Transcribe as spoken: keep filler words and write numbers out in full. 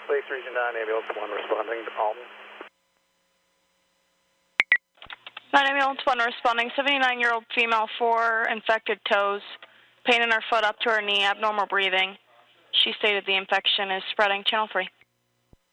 Lakes Region nine, ambulance one responding to Alton. nine ambulance one responding, seventy-nine-year-old female, four infected toes, pain in her foot up to her knee, abnormal breathing. She stated the infection is spreading. Channel three.